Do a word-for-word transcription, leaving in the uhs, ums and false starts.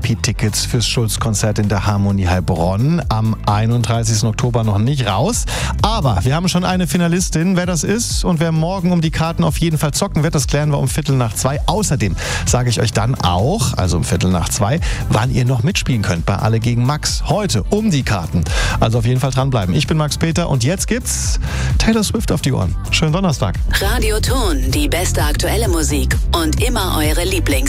V I P-Tickets fürs Schulz-Konzert in der Harmonie Heilbronn am einunddreißigsten Oktober noch nicht raus. Aber wir haben schon eine Finalistin. Wer das ist und wer morgen um die Karten auf jeden Fall zocken wird, das klären wir um Viertel nach zwei. Außerdem sage ich euch dann auch, also um Viertel nach zwei, wann ihr noch mitspielen könnt bei Alle gegen Max. Heute um die Karten. Also auf jeden Fall dranbleiben. Ich bin Max Peter und jetzt gibt's Taylor Swift auf die Ohren. Schönen Donnerstag. Radio Ton, die beste aktuelle Musik und immer eure Lieblings